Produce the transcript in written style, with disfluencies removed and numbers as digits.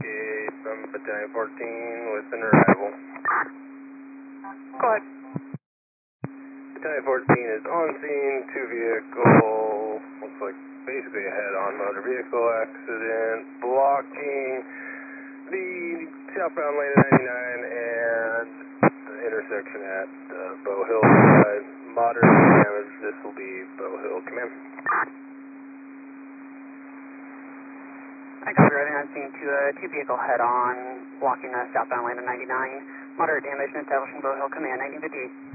From Battalion 14 with an arrival. Go ahead. Battalion 14 is on scene, two vehicle, looks like basically a head-on motor vehicle accident, blocking the southbound lane of 99 and the intersection at Bow Hill side. Moderate damage, this will be Bow Hill. Come in. I got driving on scene to a two vehicle head on, blocking the southbound lane of 99. Moderate damage and establishing Bow Hill. Command 1958.